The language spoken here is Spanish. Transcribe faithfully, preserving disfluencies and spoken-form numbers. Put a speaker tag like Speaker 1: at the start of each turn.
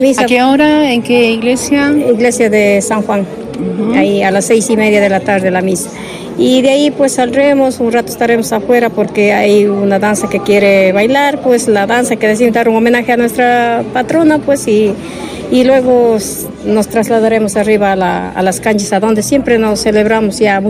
Speaker 1: Misa,
Speaker 2: ¿A qué hora? ¿En qué iglesia?
Speaker 1: iglesia de San Juan,
Speaker 2: Ujú.
Speaker 1: ahí a las seis y media de la tarde la misa. Y de ahí pues saldremos, un rato estaremos afuera porque hay una danza que quiere bailar, pues la danza que decide dar un homenaje a nuestra patrona, pues y, y luego nos trasladaremos arriba a, la, a las canchas, a donde siempre nos celebramos ya.